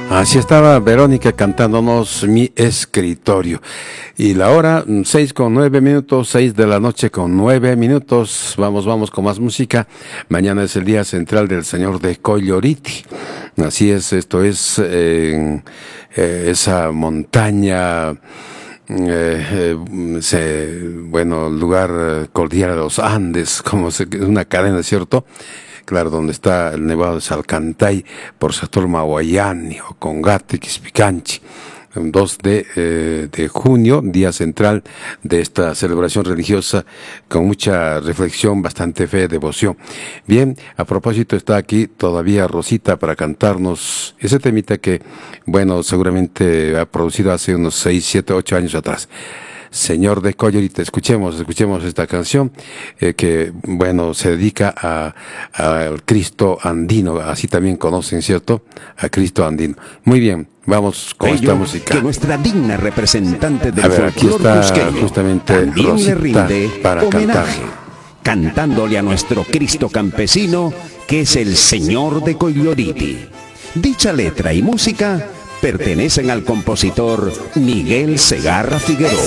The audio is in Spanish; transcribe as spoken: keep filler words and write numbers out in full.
Así estaba Verónica cantándonos Mi Escritorio. Y la hora, seis con nueve minutos, seis de la noche con nueve minutos. Vamos, vamos con más música. Mañana es el día central del Señor de Colloriti. Así es, esto es eh, eh, esa montaña, eh, eh, se, bueno, lugar cordillera de los Andes, como se, una cadena, ¿cierto? Claro, donde está el Nevado de Salcantay, por sector Mahuayani o Congate, Quispicanchi. dos de, eh, de junio, día central de esta celebración religiosa, con mucha reflexión, bastante fe, devoción. Bien, a propósito, está aquí todavía Rosita para cantarnos ese temita que, bueno, seguramente ha producido hace unos seis, siete, ocho años atrás. Señor de Colloriti, escuchemos, escuchemos esta canción eh, que, bueno, se dedica a, a al Cristo andino, así también conocen, ¿cierto? A Cristo andino. Muy bien, vamos con esta música. Que nuestra digna representante del a ver, aquí está cusqueño justamente también Rosita le rinde para homenaje, cantar. cantándole a nuestro Cristo campesino, que es el Señor de Colloriti. Dicha letra y música pertenecen al compositor Miguel Segarra Figueroa.